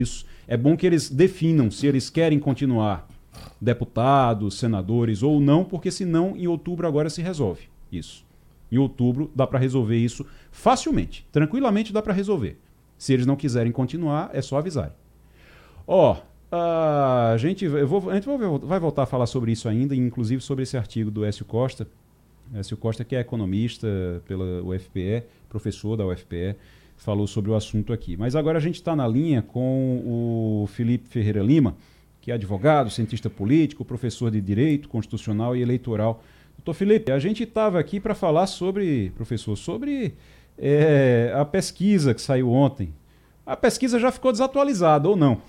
isso. É bom que eles definam se eles querem continuar deputados, senadores ou não, porque senão em outubro agora se resolve isso. Em outubro dá para resolver isso facilmente, tranquilamente dá para resolver. Se eles não quiserem continuar, é só avisarem. Ó, a gente vai voltar a falar sobre isso ainda, inclusive sobre esse artigo do Écio Costa. Écio Costa, que é economista pela UFPE, professor da UFPE, falou sobre o assunto aqui. Mas agora a gente está na linha com o Felipe Ferreira Lima, que é advogado, cientista político, professor de Direito Constitucional e Eleitoral. Doutor Felipe, a gente estava aqui para falar sobre, professor, sobre a pesquisa que saiu ontem. A pesquisa já ficou desatualizada, ou não?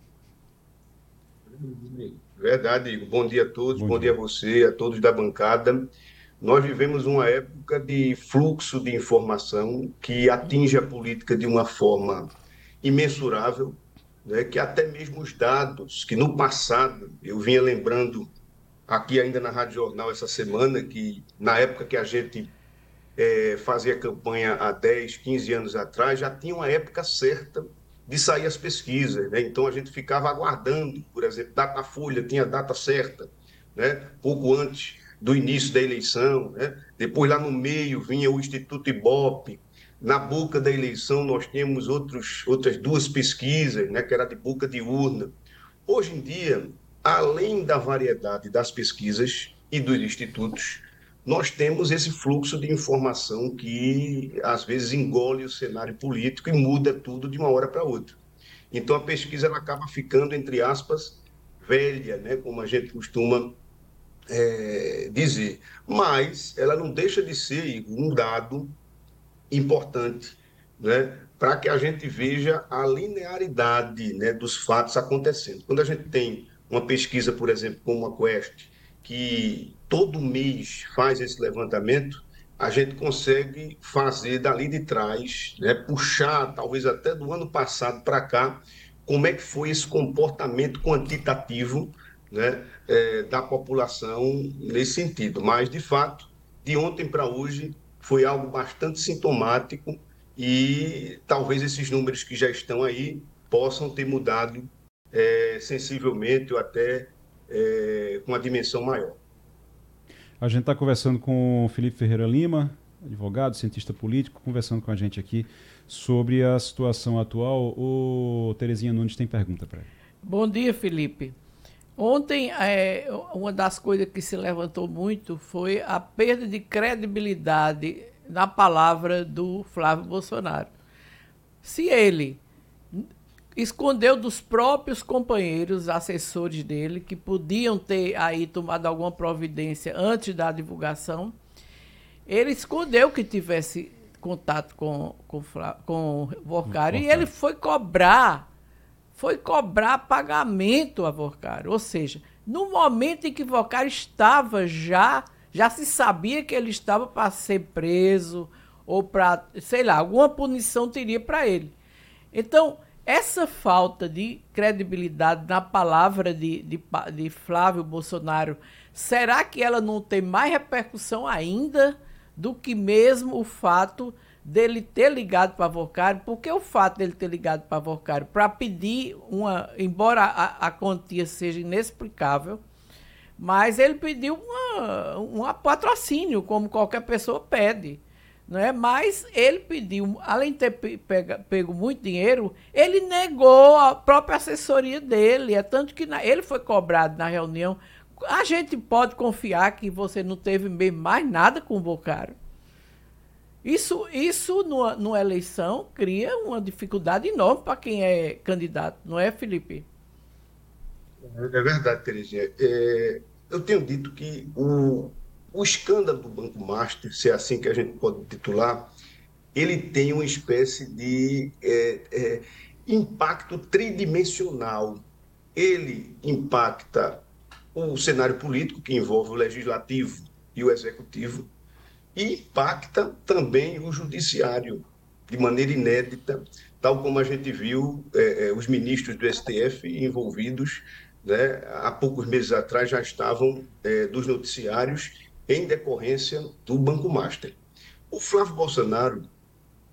Verdade, Igor. Bom dia a todos, Bom bom dia dia. a você, a todos da bancada. Nós vivemos uma época de fluxo de informação que atinge a política de uma forma imensurável, né? Que até mesmo os dados, que no passado, eu vinha lembrando aqui ainda na Rádio Jornal essa semana, que na época que a gente fazia campanha há 10, 15 anos atrás, já tinha uma época certa de sair as pesquisas, né? Então a gente ficava aguardando, por exemplo, Datafolha tinha data certa, né? Pouco antes do início da eleição, né? Depois lá no meio vinha o Instituto Ibope. Na boca da eleição nós tínhamos outras duas pesquisas, né? Que era de boca de urna. Hoje em dia, além da variedade das pesquisas e dos institutos, nós temos esse fluxo de informação que às vezes engole o cenário político e muda tudo de uma hora para outra. Então a pesquisa ela acaba ficando, entre aspas, velha, né, como a gente costuma dizer. Mas ela não deixa de ser um dado importante, né, para que a gente veja a linearidade, né, dos fatos acontecendo. Quando a gente tem uma pesquisa, por exemplo, como a Quest, que todo mês faz esse levantamento, a gente consegue fazer dali de trás, né, puxar talvez até do ano passado para cá, como é que foi esse comportamento quantitativo, né, da população nesse sentido. Mas, de fato, de ontem para hoje, foi algo bastante sintomático e talvez esses números que já estão aí possam ter mudado sensivelmente ou até com uma dimensão maior. A gente está conversando com o Felipe Ferreira Lima, advogado, cientista político, conversando com a gente aqui sobre a situação atual. O Terezinha Nunes tem pergunta para ele. Bom dia, Felipe. Ontem, uma das coisas que se levantou muito foi a perda de credibilidade na palavra do Flávio Bolsonaro. Se ele escondeu dos próprios companheiros, assessores dele, que podiam ter aí tomado alguma providência antes da divulgação, ele escondeu que tivesse contato com o Vocário e ele foi cobrar pagamento a Vocário. Ou seja, no momento em que Vocário estava já se sabia que ele estava para ser preso ou para, sei lá, alguma punição teria para ele. Então, essa falta de credibilidade na palavra de Flávio Bolsonaro, será que ela não tem mais repercussão ainda do que mesmo o fato dele ter ligado para Vocário? Porque o fato dele ter ligado para Vocário para pedir embora a quantia seja inexplicável, mas ele pediu um patrocínio, como qualquer pessoa pede. Não é? Mas ele pediu, além de ter pego muito dinheiro, ele negou a própria assessoria dele. É tanto que ele foi cobrado na reunião. A gente pode confiar que você não teve mesmo mais nada com o Vocário. Isso numa eleição cria uma dificuldade enorme para quem é candidato, não é, Felipe? É verdade, Terezinha. Eu tenho dito que o escândalo do Banco Master, se é assim que a gente pode titular, ele tem uma espécie de impacto tridimensional. Ele impacta o cenário político, que envolve o legislativo e o executivo, e impacta também o judiciário, de maneira inédita, tal como a gente viu os ministros do STF envolvidos, né, há poucos meses atrás já estavam dos noticiários em decorrência do Banco Master. O Flávio Bolsonaro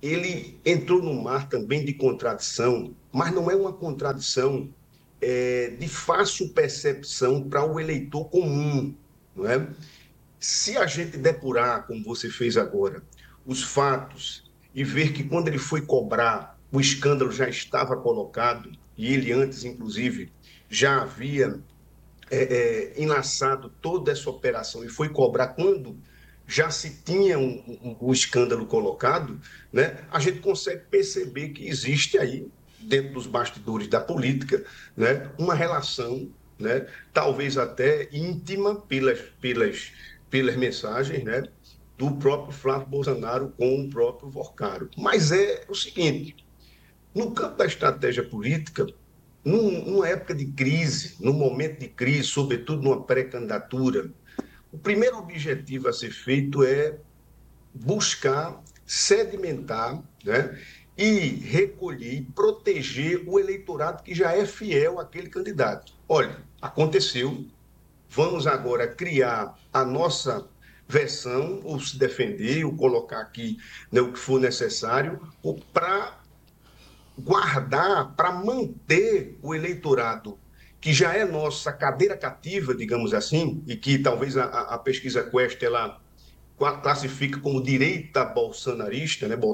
ele entrou num mar também de contradição, mas não é uma contradição de fácil percepção para o eleitor comum, não é? Se a gente depurar, como você fez agora, os fatos e ver que quando ele foi cobrar, o escândalo já estava colocado, e ele antes, inclusive, já havia enlaçado toda essa operação e foi cobrar quando já se tinha um escândalo colocado, né, a gente consegue perceber que existe aí, dentro dos bastidores da política, né, uma relação, né, talvez até íntima pelas mensagens, né, do próprio Flávio Bolsonaro com o próprio Vorcaro. Mas é o seguinte, no campo da estratégia política, numa época de crise, num momento de crise, sobretudo numa pré-candidatura, o primeiro objetivo a ser feito é buscar sedimentar, né, e recolher e proteger o eleitorado que já é fiel àquele candidato. Olha, aconteceu, vamos agora criar a nossa versão, ou se defender, ou colocar aqui, né, o que for necessário, para guardar, para manter o eleitorado que já é nossa cadeira cativa, digamos assim, e que talvez a pesquisa Quest ela classifica como direita bolsonarista, né,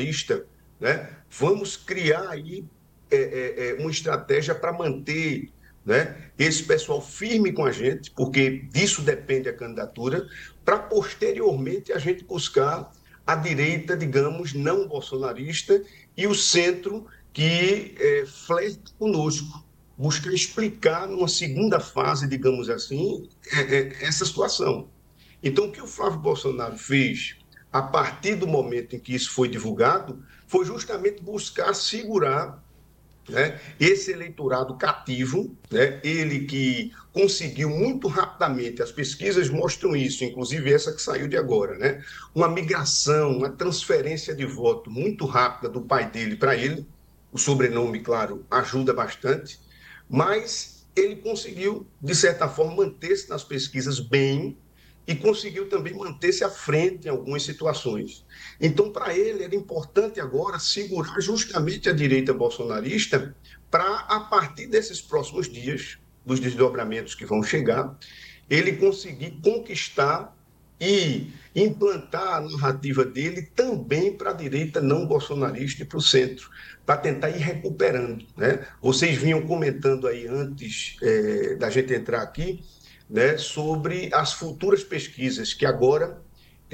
vamos criar aí uma estratégia para manter, né, esse pessoal firme com a gente, porque disso depende a candidatura, para posteriormente a gente buscar a direita, digamos, não bolsonarista e o centro que flerte conosco, busca explicar numa segunda fase, digamos assim, essa situação. Então, o que o Flávio Bolsonaro fez a partir do momento em que isso foi divulgado foi justamente buscar segurar, né, esse eleitorado cativo, né, ele que conseguiu muito rapidamente, as pesquisas mostram isso, inclusive essa que saiu de agora, né, uma migração, uma transferência de voto muito rápida do pai dele para ele, o sobrenome, claro, ajuda bastante, mas ele conseguiu, de certa forma, manter-se nas pesquisas bem e conseguiu também manter-se à frente em algumas situações. Então, para ele, era importante agora segurar justamente a direita bolsonarista para, a partir desses próximos dias, dos desdobramentos que vão chegar, ele conseguir conquistar e implantar a narrativa dele também para a direita não bolsonarista e para o centro, para tentar ir recuperando, né? Vocês vinham comentando aí antes da gente entrar aqui, né, sobre as futuras pesquisas, que agora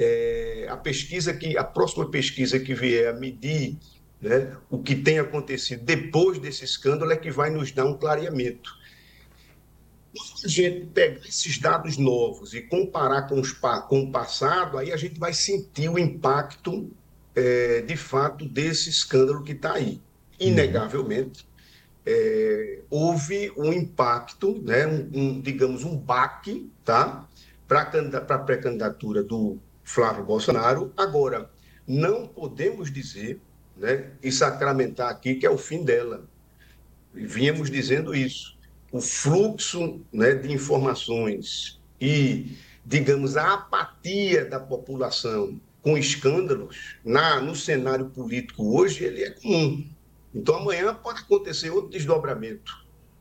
a próxima pesquisa que vier a medir, né, o que tem acontecido depois desse escândalo é que vai nos dar um clareamento. Se a gente pegar esses dados novos e comparar com o passado, aí a gente vai sentir o impacto, de fato, desse escândalo que está aí. Inegavelmente, houve um impacto, né, digamos, um baque, tá, para a pré-candidatura do Flávio Bolsonaro. Agora, não podemos dizer, né, e sacramentar aqui que é o fim dela. Vínhamos dizendo isso. O fluxo, né, de informações e, digamos, a apatia da população com escândalos no cenário político hoje, ele é comum. Então, amanhã pode acontecer outro desdobramento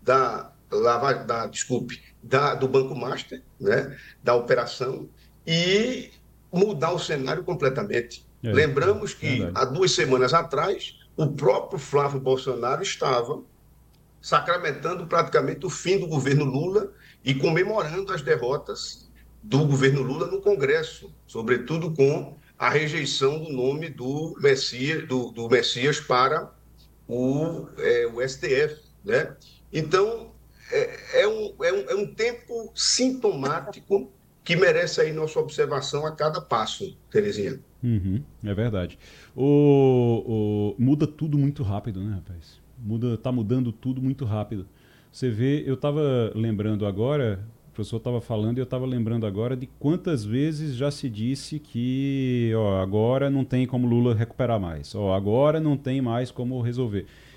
do Banco Master, né, da operação, e mudar o cenário completamente. Lembramos que, há 2 semanas atrás, o próprio Flávio Bolsonaro estava sacramentando praticamente o fim do governo Lula e comemorando as derrotas do governo Lula no Congresso, sobretudo com a rejeição do nome do Messias para o STF, né? Então, é um tempo sintomático que merece aí nossa observação a cada passo, Terezinha. É verdade. Muda tudo muito rápido, né, rapaz? Tá mudando tudo muito rápido. Você vê, eu estava lembrando agora, o professor estava falando e eu estava lembrando agora de quantas vezes já se disse que agora não tem como Lula recuperar mais, agora não tem mais como resolver.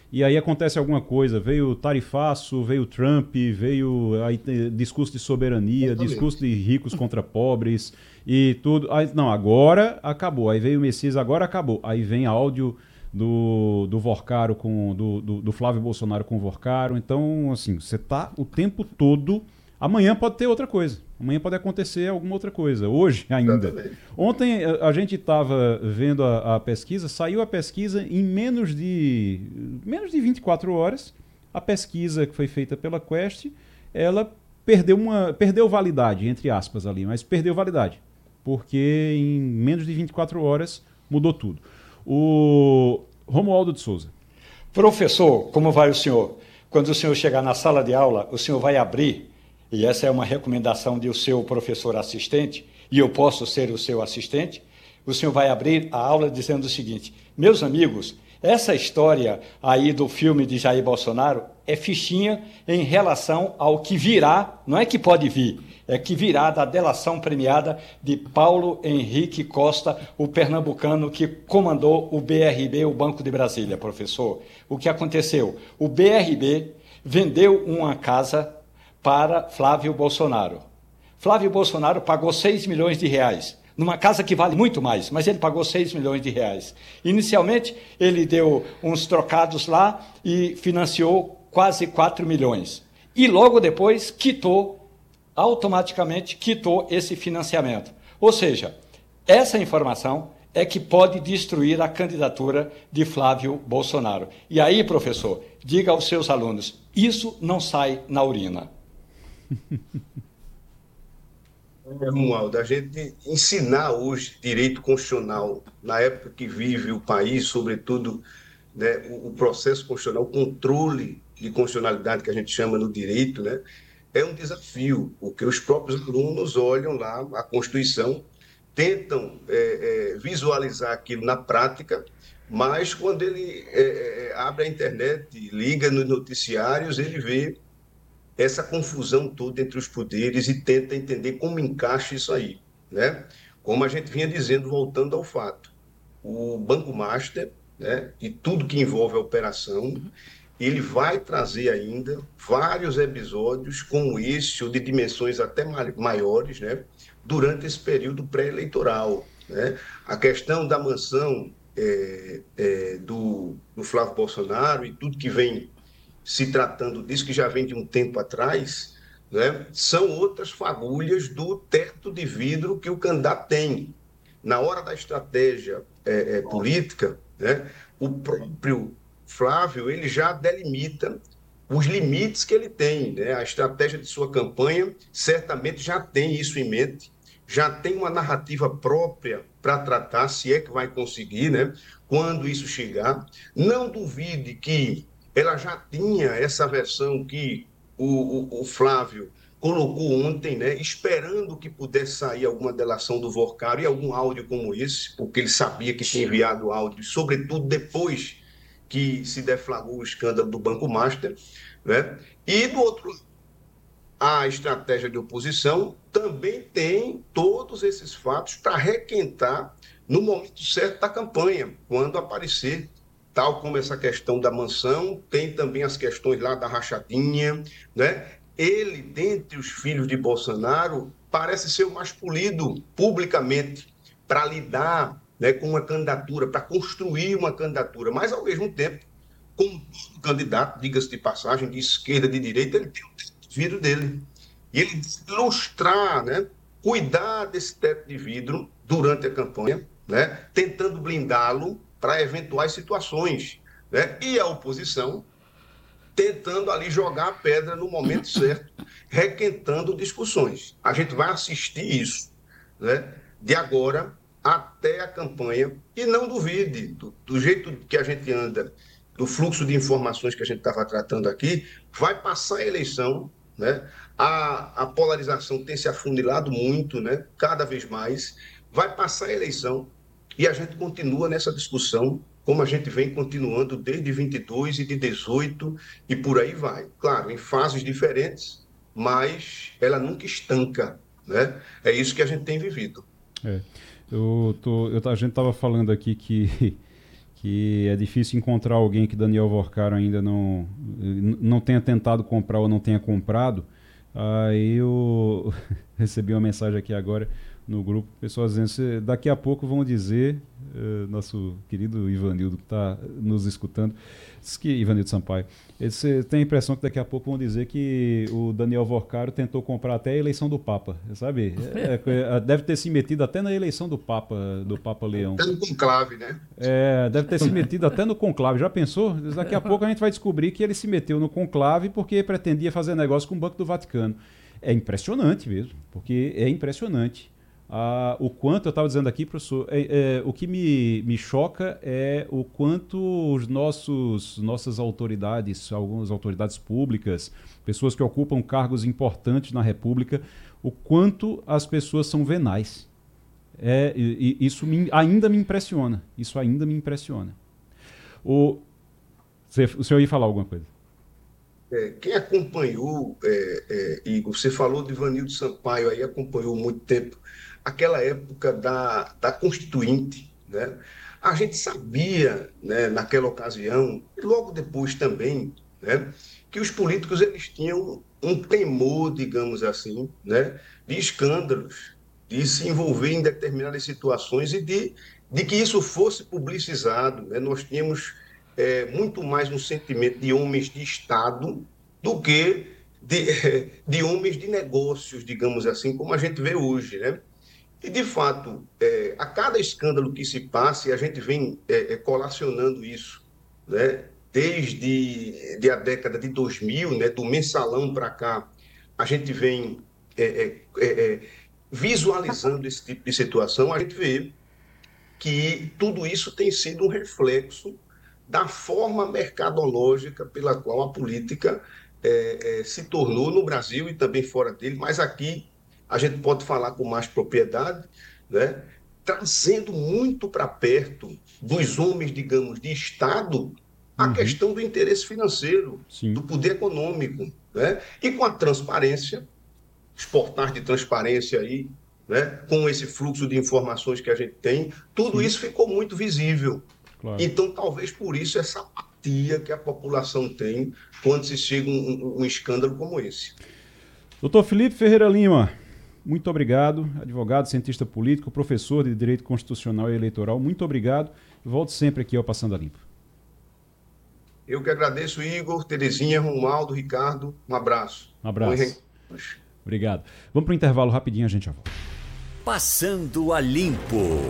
e aí acontece alguma coisa, veio o tarifaço, veio o Trump, veio aí, discurso de soberania, discurso de ricos contra pobres e tudo. Aí, não, agora acabou. Aí veio o Messias, agora acabou. Aí vem áudio do Vorcaro do Flávio Bolsonaro com o Vorcaro. Então, assim, você tá o tempo todo. Amanhã pode ter outra coisa. Amanhã pode acontecer alguma outra coisa. Hoje ainda. Exatamente. Ontem a gente estava vendo a pesquisa, saiu a pesquisa em menos de 24 horas. A pesquisa que foi feita pela Quest, ela perdeu validade, entre aspas ali, mas perdeu validade. Porque em menos de 24 horas mudou tudo. O Romualdo de Souza. Professor, como vai o senhor? Quando o senhor chegar na sala de aula, o senhor vai abrir, e essa é uma recomendação do seu professor assistente, e eu posso ser o seu assistente, o senhor vai abrir a aula dizendo o seguinte: meus amigos, essa história aí do filme de Jair Bolsonaro é fichinha em relação ao que virá, não é que pode vir, é que virá da delação premiada de Paulo Henrique Costa, o pernambucano que comandou o BRB, o Banco de Brasília, professor. O que aconteceu? O BRB vendeu uma casa para Flávio Bolsonaro. Flávio Bolsonaro pagou 6 milhões de reais, numa casa que vale muito mais, mas ele pagou 6 milhões de reais. Inicialmente, ele deu uns trocados lá e financiou quase 4 milhões. E logo depois, automaticamente quitou esse financiamento. Ou seja, essa informação é que pode destruir a candidatura de Flávio Bolsonaro. E aí, professor, diga aos seus alunos, isso não sai na urina. Romualdo, a gente ensinar hoje direito constitucional, na época que vive o país, sobretudo, né, o processo constitucional, o controle de constitucionalidade que a gente chama no direito, né, é um desafio, porque os próprios alunos olham lá a Constituição, tentam visualizar aquilo na prática, mas quando ele abre a internet, liga nos noticiários, ele vê essa confusão toda entre os poderes e tenta entender como encaixa isso aí, né? Como a gente vinha dizendo, voltando ao fato, o Banco Master, né, e tudo que envolve a operação, ele vai trazer ainda vários episódios como esse, ou de dimensões até maiores, né, durante esse período pré-eleitoral, né? A questão da mansão do Flávio Bolsonaro e tudo que vem se tratando disso, que já vem de um tempo atrás, né, são outras fagulhas do teto de vidro que o candidato tem. Na hora da estratégia política, né, o próprio Flávio ele já delimita os limites que ele tem, né? A estratégia de sua campanha certamente já tem isso em mente, já tem uma narrativa própria para tratar, se é que vai conseguir, né? Quando isso chegar. Não duvide que ela já tinha essa versão que o Flávio colocou ontem, né, esperando que pudesse sair alguma delação do Vorcaro e algum áudio como esse, porque ele sabia que tinha enviado áudio, sobretudo depois que se deflagrou o escândalo do Banco Master, né? E do outro lado, a estratégia de oposição também tem todos esses fatos para requentar no momento certo da campanha, quando aparecer, tal como essa questão da mansão, tem também as questões lá da rachadinha, né? Ele, dentre os filhos de Bolsonaro, parece ser o mais polido publicamente para lidar, né, com uma candidatura, para construir uma candidatura, mas ao mesmo tempo, como candidato, diga-se de passagem, de esquerda, de direita, ele tem o teto de vidro dele. E ele ilustrar, né, cuidar desse teto de vidro durante a campanha, né, tentando blindá-lo para eventuais situações, né? E a oposição tentando ali jogar a pedra no momento certo, requentando discussões. A gente vai assistir isso, né, de agora até a campanha, e não duvide, do jeito que a gente anda, do fluxo de informações que a gente estava tratando aqui, vai passar a eleição, né? A polarização tem se afunilado muito, né? Cada vez mais, vai passar a eleição e a gente continua nessa discussão, como a gente vem continuando desde 22 e de 18 e por aí vai. Claro, em fases diferentes, mas ela nunca estanca, né? É isso que a gente tem vivido. A gente estava falando aqui que é difícil encontrar alguém que Daniel Vorcaro ainda não tenha tentado comprar ou não tenha comprado. Aí eu recebi uma mensagem aqui agora no grupo, pessoas dizendo, daqui a pouco vão dizer, nosso querido Ivanildo que está nos escutando, diz que Ivanildo Sampaio, você tem a impressão que daqui a pouco vão dizer que o Daniel Vorcaro tentou comprar até a eleição do Papa, sabe? Deve ter se metido até na eleição do Papa Leão. Até no conclave, né? Deve ter se metido até no conclave. Já pensou? Daqui a pouco a gente vai descobrir que ele se meteu no conclave porque pretendia fazer negócio com o Banco do Vaticano. É impressionante mesmo, porque é impressionante. O quanto, eu estava dizendo aqui, professor, o que me choca é o quanto nossas autoridades, algumas autoridades públicas, pessoas que ocupam cargos importantes na República, o quanto as pessoas são venais. Isso ainda me impressiona. Isso ainda me impressiona. O senhor ia falar alguma coisa? Quem acompanhou, Igor, você falou de Ivanildo Sampaio, aí acompanhou muito tempo aquela época da Constituinte, né? A gente sabia, né, naquela ocasião, e logo depois também, né, que os políticos eles tinham um temor, digamos assim, né, de escândalos, de se envolver em determinadas situações e de que isso fosse publicizado, né? Nós tínhamos muito mais um sentimento de homens de Estado do que de homens de negócios, digamos assim, como a gente vê hoje, né? E, de fato, a cada escândalo que se passe, a gente vem colacionando isso, né? Desde a década de 2000, né? Do mensalão para cá, a gente vem visualizando esse tipo de situação, a gente vê que tudo isso tem sido um reflexo da forma mercadológica pela qual a política se tornou no Brasil e também fora dele, mas aqui a gente pode falar com mais propriedade, né? Trazendo muito para perto dos homens, digamos, de Estado, a questão do interesse financeiro, Sim. do poder econômico, né? E com a transparência, os portais de transparência aí, né? Com esse fluxo de informações que a gente tem, tudo isso ficou muito visível. Claro. Então, talvez por isso essa apatia que a população tem quando se chega um escândalo como esse. Doutor Felipe Ferreira Lima, muito obrigado, advogado, cientista político, professor de Direito Constitucional e Eleitoral, muito obrigado. Volte sempre aqui ao Passando a Limpo. Eu que agradeço, Igor, Terezinha, Romualdo, Ricardo, um abraço. Um abraço. Obrigado. Vamos para o intervalo rapidinho, a gente já volta. Passando a Limpo.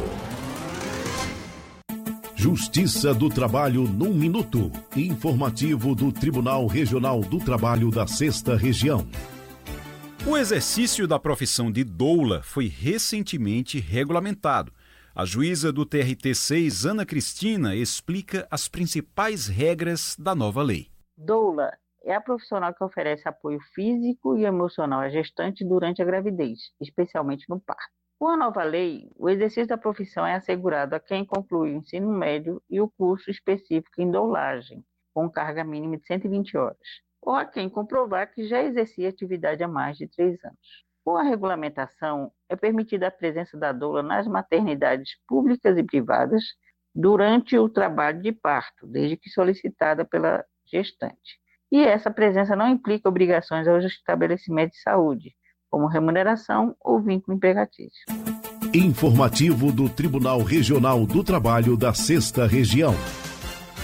Justiça do Trabalho num minuto. Informativo do Tribunal Regional do Trabalho da 6ª Região. O exercício da profissão de doula foi recentemente regulamentado. A juíza do TRT6, Ana Cristina, explica as principais regras da nova lei. Doula é a profissional que oferece apoio físico e emocional à gestante durante a gravidez, especialmente no parto. Com a nova lei, o exercício da profissão é assegurado a quem conclui o ensino médio e o curso específico em doulagem, com carga mínima de 120 horas. Ou a quem comprovar que já exercia atividade há mais de 3 anos. Com a regulamentação, é permitida a presença da doula nas maternidades públicas e privadas durante o trabalho de parto, desde que solicitada pela gestante. E essa presença não implica obrigações aos estabelecimentos de saúde, como remuneração ou vínculo empregatício. Informativo do Tribunal Regional do Trabalho da 6ª Região.